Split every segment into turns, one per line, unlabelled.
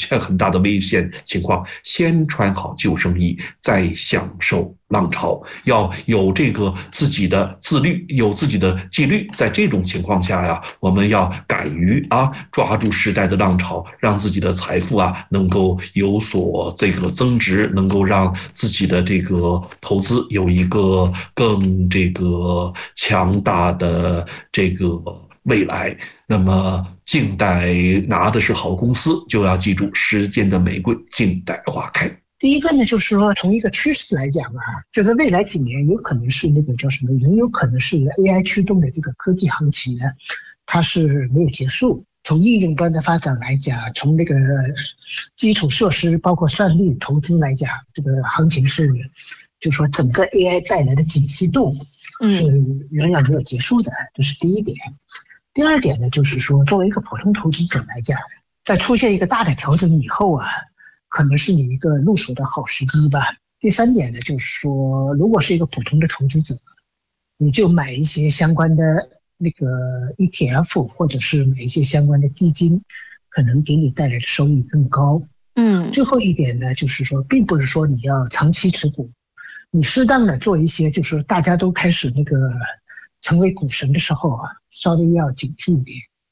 现很大的危险情况，先穿好救生衣，再享受浪潮，要有这个自己的自律，有自己的纪律。在这种情况下呀，我们要敢于抓住时代的浪潮，让自己的财富能够有所这个增值，能够让自己的这个投资有一个更这个强大的这个未来。那么静待拿的是好公司，就要记住时间的玫瑰静待花开。
第一个呢，就是说从一个趋势来讲就是未来几年有可能是那个叫什么，仍有可能是 AI 驱动的这个科技行情呢，它是没有结束。从应用端的发展来讲，从那个基础设施包括算力投资来讲，这个行情是就是说整个 AI 带来的景气度是远远没有结束的，这是第一点。第二点呢，就是说作为一个普通投资者来讲，在出现一个大的调整以后可能是你一个入手的好时机吧。第三点呢，就是说如果是一个普通的投资者，你就买一些相关的那个 ETF 或者是买一些相关的基金，可能给你带来的收益更高。最后一点呢，就是说并不是说你要长期持股，你适当的做一些就是大家都开始那个成为股神的时候稍微要警惕一点。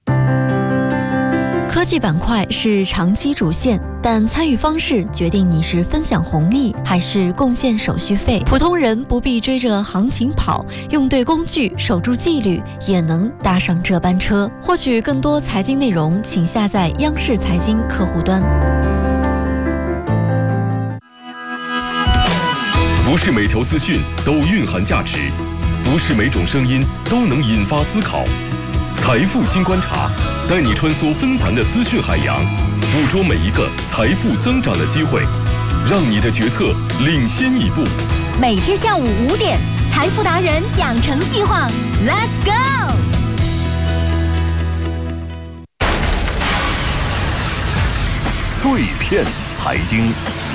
科技板块是长期主线，但参与方式决定你是分享红利还是贡献手续费。普通人不必追着行情跑，用对工具，守住纪律，也能搭上这班车。获取更多财经内容，请下载央视财经客户端。
不是每条资讯都蕴含价值，不是每种声音都能引发思考。财富新观察，带你穿梭纷繁的资讯海洋，捕捉每一个财富增长的机会，让你的决策领先一步。
每天下午5点，财富达人养成计划 ，Let's go！
碎片财经。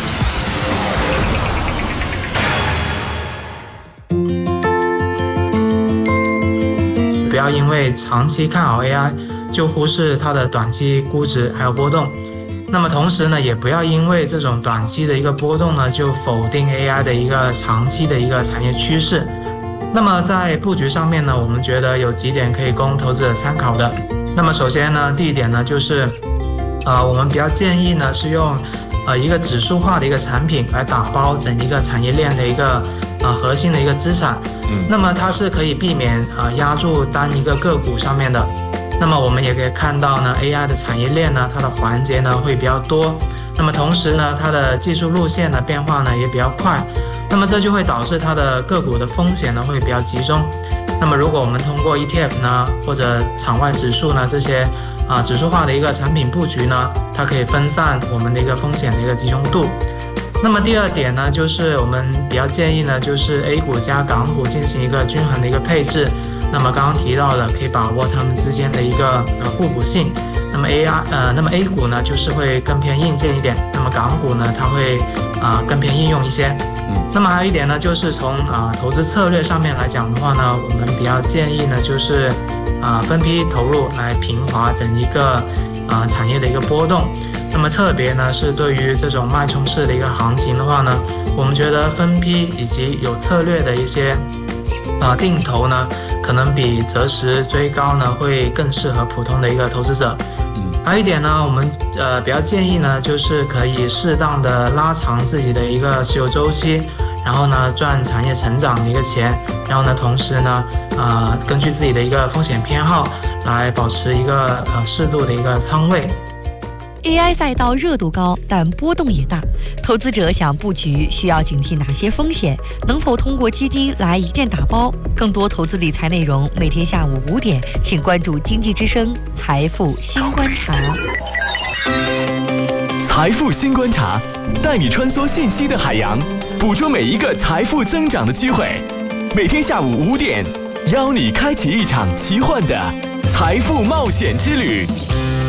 不要因为长期看好 AI 就忽视它的短期估值还有波动。那么同时呢，也不要因为这种短期的一个波动呢，就否定 AI 的一个长期的一个产业趋势。那么在布局上面呢，我们觉得有几点可以供投资者参考的。那么首先呢，第一点呢，就是我们比较建议呢是用一个指数化的一个产品来打包整一个产业链的一个核心的一个资产。那么它是可以避免压住单一个个股上面的。那么我们也可以看到呢 AI 的产业链呢，它的环节呢会比较多，那么同时呢它的技术路线的变化呢也比较快，那么这就会导致它的个股的风险呢会比较集中。那么如果我们通过 ETF 呢或者场外指数呢这些指数化的一个产品布局呢，它可以分散我们的一个风险的一个集中度。那么第二点呢，就是我们比较建议呢，就是 A 股加港股进行一个均衡的一个配置。那么刚刚提到的，可以把握它们之间的一个互补性。那么 A 股呢，就是会更偏硬件一点，那么港股呢，它会更偏应用一些。那么还有一点呢，就是从投资策略上面来讲的话呢，我们比较建议呢，就是分批投入来平滑整一个产业的一个波动。那么特别呢是对于这种脉冲式的一个行情的话呢，我们觉得分批以及有策略的一些定投呢，可能比择时追高呢会更适合普通的一个投资者。还有一点呢，我们比较建议呢，就是可以适当的拉长自己的一个持有周期，然后呢赚产业成长的一个钱，然后呢同时呢根据自己的一个风险偏好来保持一个适度的一个仓位。
AI 赛道热度高，但波动也大。投资者想布局，需要警惕哪些风险？能否通过基金来一键打包？更多投资理财内容，每天下午5点，请关注经济之声财富新观察。
财富新观察，带你穿梭信息的海洋，捕捉每一个财富增长的机会。每天下午5点，邀你开启一场奇幻的财富冒险之旅。